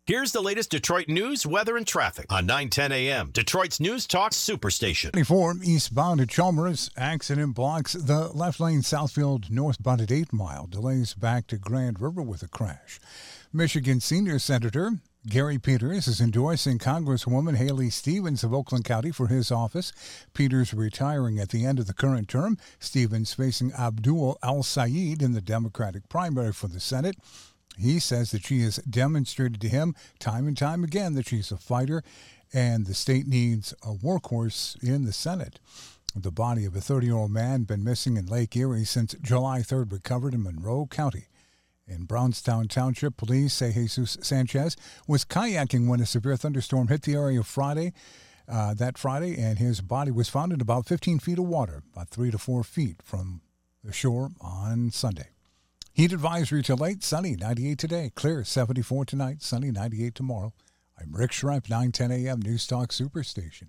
Here's the latest Detroit news, weather, and traffic on 9:10 a.m. Detroit's News Talk Superstation. 24 eastbound at Chalmers. Accident blocks the left lane Southfield northbound at 8 Mile. Delays back to Grand River with a crash. Michigan Senior Senator Gary Peters is endorsing Congresswoman Haley Stevens of Oakland County for his office. Peters retiring at the end of the current term. Stevens facing Abdul Al-Sayed in the Democratic primary for the Senate. He says that she has demonstrated to him time and time again that she's a fighter and the state needs a workhorse in the Senate. The body of a 30-year-old man been missing in Lake Erie since July 3rd, recovered in Monroe County. In Brownstown Township, police say Jesus Sanchez was kayaking when a severe thunderstorm hit the area that Friday, and his body was found in about 15 feet of water, about 3 to 4 feet from the shore on Sunday. Heat advisory till late, sunny, 98 today. Clear, 74 tonight, sunny, 98 tomorrow. I'm Rick Schrepp, 9:10 a.m. News Talk Superstation.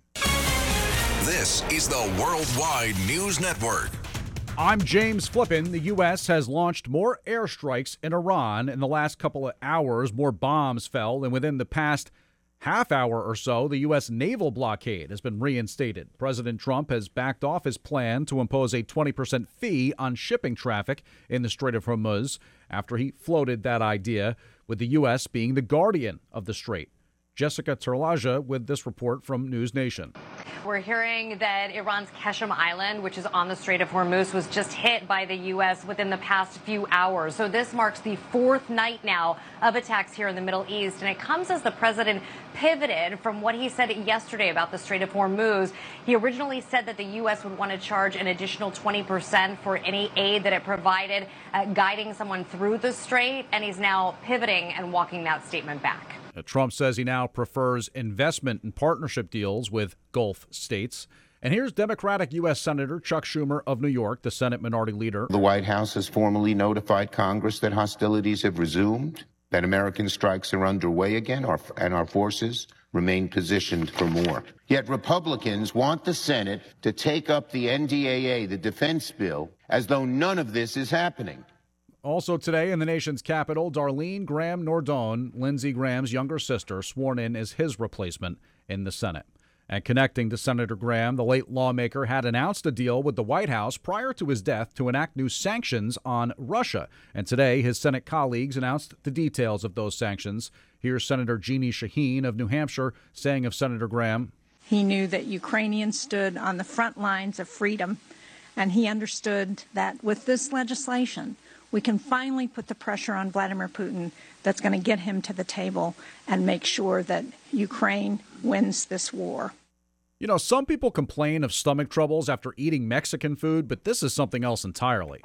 This is the Worldwide News Network. I'm James Flippin. The U.S. has launched more airstrikes in Iran in the last couple of hours. More bombs fell, and within the past half hour or so, the U.S. naval blockade has been reinstated. President Trump has backed off his plan to impose a 20% fee on shipping traffic in the Strait of Hormuz after he floated that idea, with the U.S. being the guardian of the strait. Jessica Terlaja with this report from News Nation. We're hearing that Iran's Keshem Island, which is on the Strait of Hormuz, was just hit by the U.S. within the past few hours. So this marks the fourth night now of attacks here in the Middle East. And it comes as the president pivoted from what he said yesterday about the Strait of Hormuz. He originally said that the U.S. would want to charge an additional 20% for any aid that it provided guiding someone through the strait. And he's now pivoting and walking that statement back. Trump says he now prefers investment and partnership deals with Gulf states. And here's Democratic U.S. Senator Chuck Schumer of New York, the Senate Minority Leader. The White House has formally notified Congress that hostilities have resumed, that American strikes are underway again, and our forces remain positioned for more. Yet Republicans want the Senate to take up the NDAA, the defense bill, as though none of this is happening. Also today in the nation's capital, Darlene Graham Nordone, Lindsey Graham's younger sister, sworn in as his replacement in the Senate. And connecting to Senator Graham, the late lawmaker had announced a deal with the White House prior to his death to enact new sanctions on Russia. And today, his Senate colleagues announced the details of those sanctions. Here's Senator Jeannie Shaheen of New Hampshire saying of Senator Graham, he knew that Ukrainians stood on the front lines of freedom, and he understood that with this legislation, we can finally put the pressure on Vladimir Putin that's going to get him to the table and make sure that Ukraine wins this war. You know, some people complain of stomach troubles after eating Mexican food, but this is something else entirely.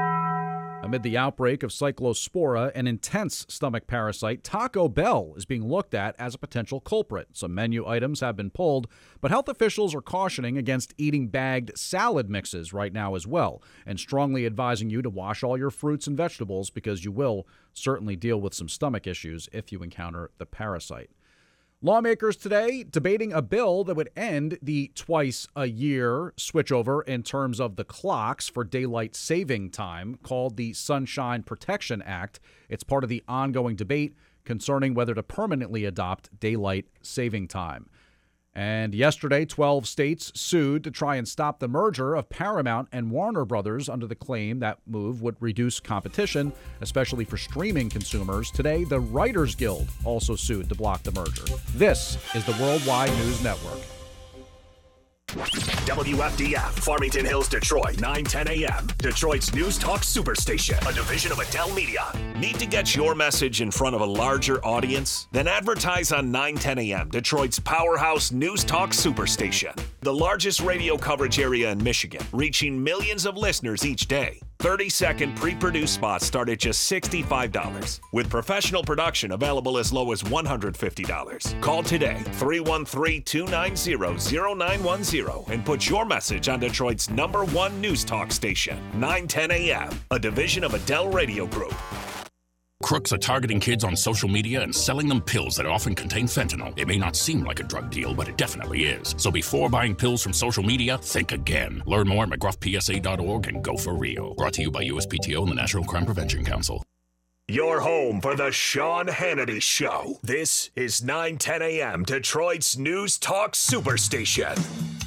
Amid the outbreak of Cyclospora, an intense stomach parasite, Taco Bell is being looked at as a potential culprit. Some menu items have been pulled, but health officials are cautioning against eating bagged salad mixes right now as well, and strongly advising you to wash all your fruits and vegetables because you will certainly deal with some stomach issues if you encounter the parasite. Lawmakers today debating a bill that would end the twice-a-year switchover in terms of the clocks for daylight saving time, called the Sunshine Protection Act. It's part of the ongoing debate concerning whether to permanently adopt daylight saving time. And yesterday, 12 states sued to try and stop the merger of Paramount and Warner Brothers under the claim that move would reduce competition, especially for streaming consumers. Today, the Writers Guild also sued to block the merger. This is the Worldwide News Network. WFDF, Farmington Hills, Detroit, 9:10 a.m. Detroit's News Talk Superstation, a division of Adele Media. Need to get your message in front of a larger audience? Then advertise on 9:10 a.m. Detroit's powerhouse News Talk Superstation, the largest radio coverage area in Michigan, reaching millions of listeners each day. 30-second pre-produced spots start at just $65, with professional production available as low as $150. Call today, 313-290-0910, and put your message on Detroit's #1 news talk station, 910 a.m., a division of Adele Radio Group. Crooks are targeting kids on social media and selling them pills that often contain fentanyl. It may not seem like a drug deal, but it definitely is. So before buying pills from social media, think again. Learn more at mcgruffpsa.org and go for real. Brought to you by USPTO and the National Crime Prevention Council. Your home for the Sean Hannity Show. This is 910 a.m. Detroit's News Talk Superstation.